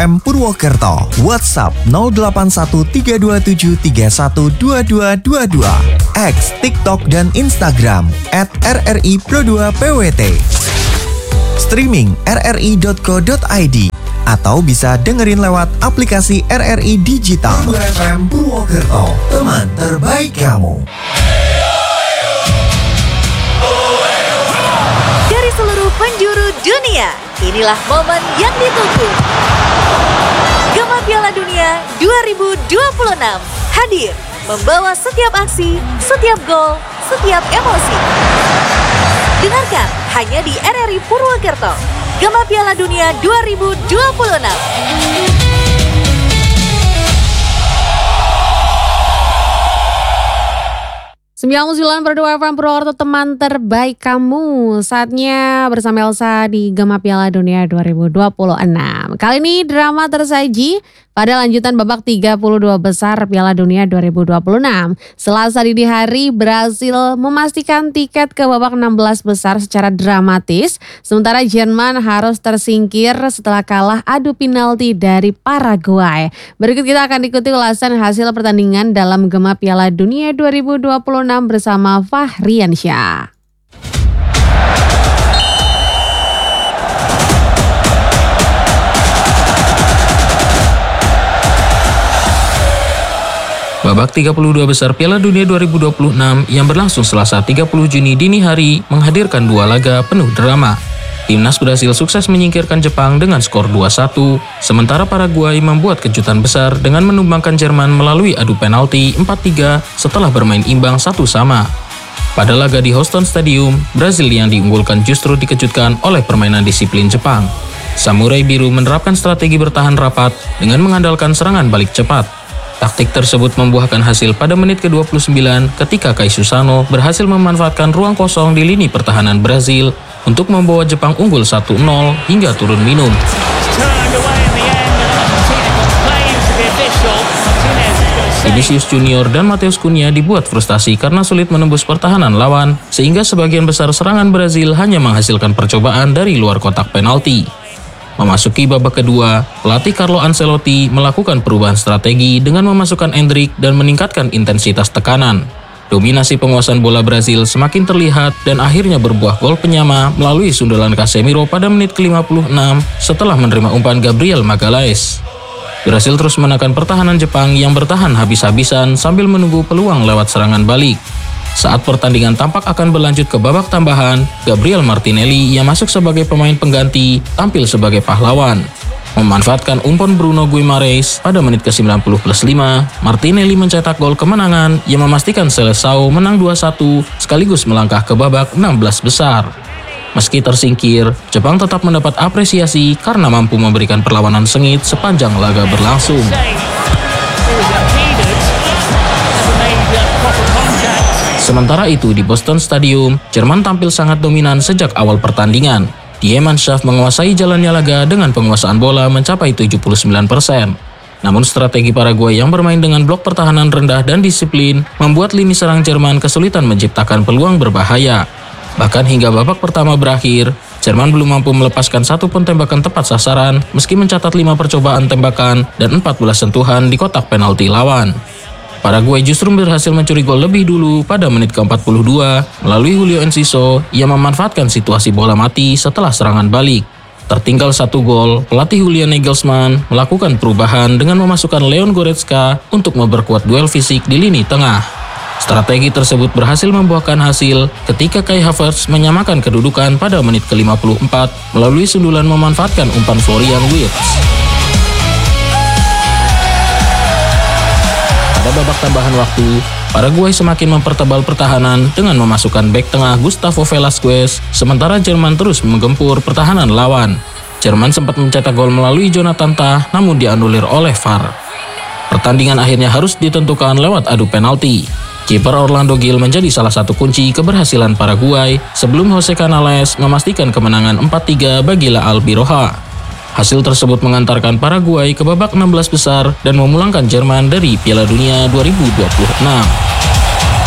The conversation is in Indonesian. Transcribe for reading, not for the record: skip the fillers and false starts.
FM Purwokerto. WhatsApp 081327312222. X, TikTok dan Instagram @RRI_Pro2PWT. Streaming rri.co.id atau bisa dengerin lewat aplikasi RRI Digital. FM Purwokerto, teman terbaik kamu. Dari seluruh penjuru dunia, inilah momen yang ditunggu. Gema Piala Dunia 2026 hadir membawa setiap aksi, setiap gol, setiap emosi. Dengarkan hanya di RRI Purwokerto. Gema Piala Dunia 2026. 99,2 FM Purwokerto, teman terbaik kamu. Saatnya bersama Elsa di Gema Piala Dunia 2026. Kali ini drama tersaji pada lanjutan babak 32 besar Piala Dunia 2026. Selasa dini hari Brasil memastikan tiket ke babak 16 besar secara dramatis. Sementara Jerman harus tersingkir setelah kalah adu penalti dari Paraguay. Berikut kita akan ikuti ulasan hasil pertandingan dalam Gema Piala Dunia 2026 bersama Fahriansyah. Babak 32 besar Piala Dunia 2026 yang berlangsung Selasa 30 Juni dini hari menghadirkan dua laga penuh drama. Timnas Brasil sukses menyingkirkan Jepang dengan skor 2-1, sementara Paraguay membuat kejutan besar dengan menumbangkan Jerman melalui adu penalti 4-3 setelah bermain imbang 1-1. Pada laga di Houston Stadium, Brasil yang diunggulkan justru dikejutkan oleh permainan disiplin Jepang. Samurai Biru menerapkan strategi bertahan rapat dengan mengandalkan serangan balik cepat. Taktik tersebut membuahkan hasil pada menit ke-29 ketika Kai Susano berhasil memanfaatkan ruang kosong di lini pertahanan Brasil untuk membawa Jepang unggul 1-0 hingga turun minum. Vinicius Junior dan Mateus Cunha dibuat frustasi karena sulit menembus pertahanan lawan, sehingga sebagian besar serangan Brasil hanya menghasilkan percobaan dari luar kotak penalti. Memasuki babak kedua, pelatih Carlo Ancelotti melakukan perubahan strategi dengan memasukkan Endrick dan meningkatkan intensitas tekanan. Dominasi penguasaan bola Brasil semakin terlihat dan akhirnya berbuah gol penyama melalui sundulan Casemiro pada menit ke-56 setelah menerima umpan Gabriel Magalhaes. Brasil terus menekan pertahanan Jepang yang bertahan habis-habisan sambil menunggu peluang lewat serangan balik. Saat pertandingan tampak akan berlanjut ke babak tambahan, Gabriel Martinelli yang masuk sebagai pemain pengganti tampil sebagai pahlawan. Memanfaatkan umpan Bruno Guimaraes pada menit ke-90+5, Martinelli mencetak gol kemenangan yang memastikan Seleção menang 2-1 sekaligus melangkah ke babak 16 besar. Meski tersingkir, Jepang tetap mendapat apresiasi karena mampu memberikan perlawanan sengit sepanjang laga berlangsung. Sementara itu di Boston Stadium, Jerman tampil sangat dominan sejak awal pertandingan. Die Mannschaft menguasai jalannya laga dengan penguasaan bola mencapai 79%. Namun strategi Paraguay yang bermain dengan blok pertahanan rendah dan disiplin membuat lini serang Jerman kesulitan menciptakan peluang berbahaya. Bahkan hingga babak pertama berakhir, Jerman belum mampu melepaskan satu pun tembakan tepat sasaran meski mencatat 5 percobaan tembakan dan 14 sentuhan di kotak penalti lawan. Paraguay justru berhasil mencuri gol lebih dulu pada menit ke-42 melalui Julio Enciso yang memanfaatkan situasi bola mati setelah serangan balik. Tertinggal 1 gol, pelatih Julian Nagelsmann melakukan perubahan dengan memasukkan Leon Goretzka untuk memperkuat duel fisik di lini tengah. Strategi tersebut berhasil membuahkan hasil ketika Kai Havertz menyamakan kedudukan pada menit ke-54 melalui sundulan memanfaatkan umpan Florian Wirtz. Pada babak tambahan waktu, Paraguay semakin mempertebal pertahanan dengan memasukkan bek tengah Gustavo Velasquez, sementara Jerman terus menggempur pertahanan lawan. Jerman sempat mencetak gol melalui Jonathan Tah, namun dianulir oleh VAR. Pertandingan akhirnya harus ditentukan lewat adu penalti. Kiper Orlando Gil menjadi salah satu kunci keberhasilan Paraguay sebelum Jose Canales memastikan kemenangan 4-3 bagi La Albiroja. Hasil tersebut mengantarkan Paraguay ke babak 16 besar dan memulangkan Jerman dari Piala Dunia 2026.